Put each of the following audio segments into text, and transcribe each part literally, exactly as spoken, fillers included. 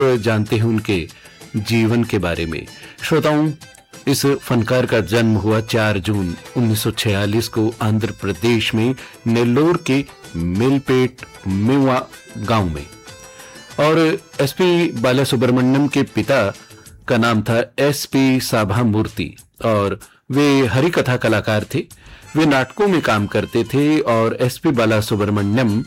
जानते हैं उनके जीवन के बारे में। श्रोताओं, इस फनकार का जन्म हुआ चार जून उन्नीस सौ छियालीस को आंध्र प्रदेश में नेल्लोर के मेलपेट मेवा गांव में। और एसपी बालासुब्रमण्यम के पिता का नाम था एसपी साभा मूर्ति और वे हरि कथा कलाकार थे। वे नाटकों में काम करते थे और एसपी बालासुब्रमण्यम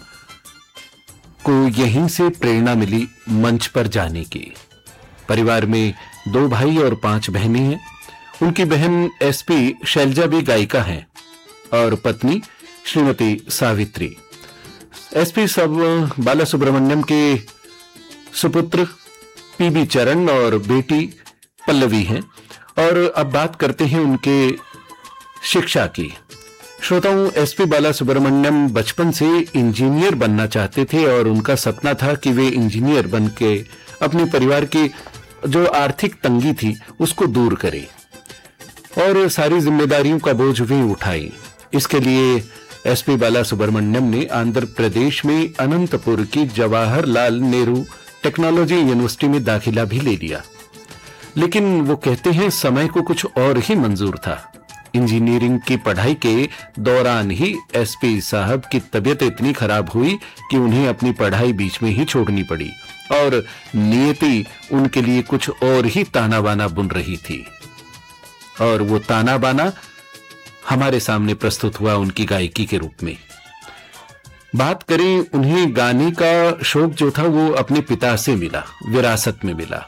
को यहीं से प्रेरणा मिली मंच पर जाने की। परिवार में दो भाई और पांच बहनें हैं। उनकी बहन एसपी शैलजा भी गायिका हैं और पत्नी श्रीमती सावित्री। एसपी सब बालासुब्रमण्यम के सुपुत्र पीबी चरण और बेटी पल्लवी हैं। और अब बात करते हैं उनके शिक्षा की। श्रोताओं, एसपी बालासुब्रमण्यम बचपन से इंजीनियर बनना चाहते थे और उनका सपना था कि वे इंजीनियर बन के अपने परिवार की जो आर्थिक तंगी थी उसको दूर करें और सारी जिम्मेदारियों का बोझ वे उठाए। इसके लिए एसपी बालासुब्रमण्यम ने आंध्र प्रदेश में अनंतपुर की जवाहरलाल नेहरू टेक्नोलॉजी यूनिवर्सिटी में दाखिला भी ले लिया। लेकिन वो कहते हैं समय को कुछ और ही मंजूर था। इंजीनियरिंग की पढ़ाई के दौरान ही एसपी साहब की तबीयत इतनी खराब हुई कि उन्हें अपनी पढ़ाई बीच में ही छोड़नी पड़ी और नियति उनके लिए कुछ और ही ताना बाना बुन रही थी। और वो ताना बाना हमारे सामने प्रस्तुत हुआ उनकी गायकी के रूप में। बात करें, उन्हें गाने का शौक जो था वो अपने पिता से मिला, विरासत में मिला।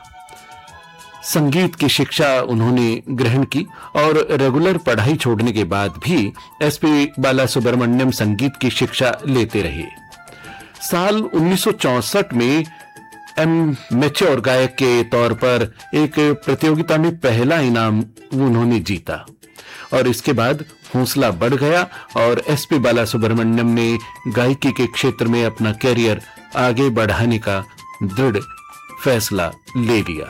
संगीत की शिक्षा उन्होंने ग्रहण की और रेगुलर पढ़ाई छोड़ने के बाद भी एसपी बालासुब्रमण्यम संगीत की शिक्षा लेते रहे। साल उन्नीस सौ चौसठ में एम मैच्योर गायक के तौर पर एक प्रतियोगिता में पहला इनाम उन्होंने जीता और इसके बाद हौसला बढ़ गया और एसपी बालासुब्रमण्यम ने गायकी के क्षेत्र में अपना कैरियर आगे बढ़ाने का दृढ़ फैसला ले लिया।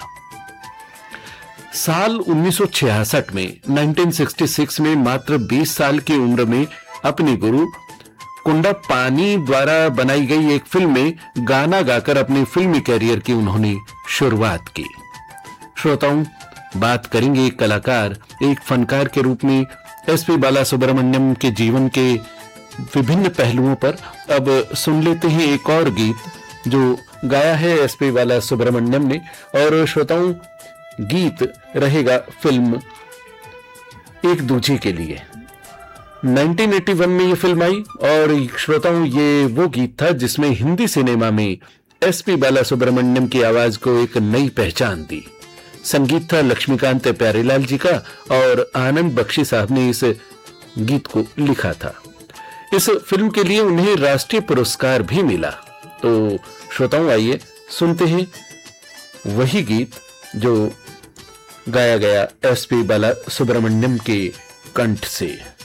साल उन्नीस सौ छियासठ में उन्नीस सौ छियासठ में मात्र बीस साल की उम्र में अपने गुरु कुंडाप्पानी द्वारा बनाई गई एक फिल्म में गाना गाकर अपने फिल्मी कैरियर की उन्होंने शुरुआत की। श्रोताओं, बात करेंगे एक कलाकार, एक फनकार के रूप में एसपी बालासुब्रमण्यम के जीवन के विभिन्न पहलुओं पर। अब सुन लेते हैं एक और गीत जो गाया है एसपी बालासुब्रमण्यम ने। और श्रोताओं, गीत रहेगा फिल्म एक दूजे के लिए। उन्नीस सौ इक्यासी में ये फिल्म आई और श्रोताओं, ये वो गीत था जिसमें हिंदी सिनेमा में एसपी बालासुब्रमण्यम की आवाज को एक नई पहचान दी। संगीत था लक्ष्मीकांत प्यारेलाल जी का और आनंद बख्शी साहब ने इस गीत को लिखा था। इस फिल्म के लिए उन्हें राष्ट्रीय पुरस्कार भी मिला। तो श्रोताओं, आइए सुनते हैं वही गीत जो गाया गया एसपी बालासुब्रमण्यम के कंठ से।